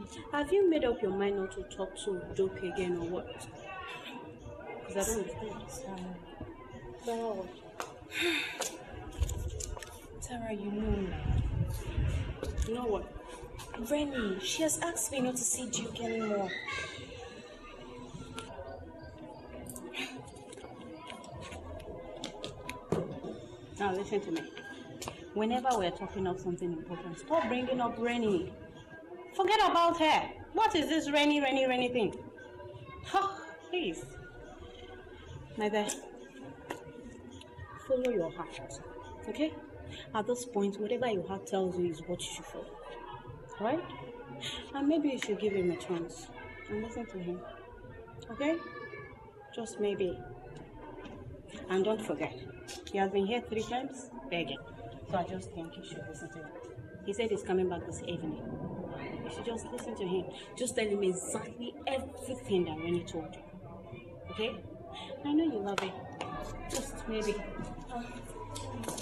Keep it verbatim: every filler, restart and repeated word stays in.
Have you made up your mind not to talk to Dope again or what? Because I don't understand. Sarah, what? Sarah, you know now. You know what? Rennie, she has asked me not to see Duke anymore. Now listen to me. Whenever we're talking of something important, stop bringing up Rennie. Forget about her. What is this Rennie, Rennie, Rennie thing? Oh, please. My dear, follow your heart. Okay? At this point, whatever your heart tells you is what you should follow. Right? And maybe you should give him a chance and listen to him. Okay? Just maybe. And don't forget, he has been here three times begging. So I just think you should listen to him. He said he's coming back this evening. You should just listen to him. Just tell him exactly everything that Rennie told you. Okay? I know you love it. Just maybe.